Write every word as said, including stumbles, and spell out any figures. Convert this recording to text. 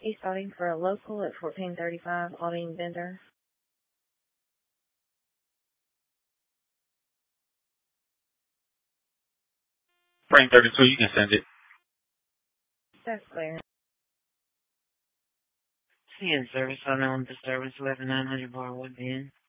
Whiskey starting for a local at fourteen thirty-five, Claudine Bender. Frame thirty-two, you can send it. That's clear. C N service, unknown disturbance, eleven nine hundred Barwood Bend.